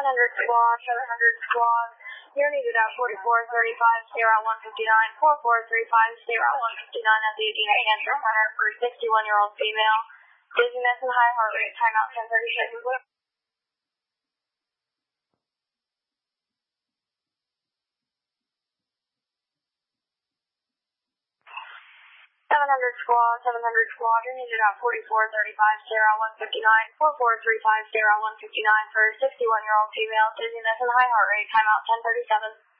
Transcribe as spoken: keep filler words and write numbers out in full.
seven hundred squad, seven hundred squad. You're needed at forty-four thirty-five, stay around one fifty-nine, four four three five, stay around one fifty-nine at the Adena Cancer Center for sixty-one-year-old female. Dizziness and high heart rate, timeout ten thirty-six. seven hundred squad, seven hundred squad, you're needed at forty-four thirty-five, stay around one fifty-nine, four four three five, stay around one fifty-nine for sixty-one-year-old female, dizziness and high heart rate, timeout ten thirty-seven.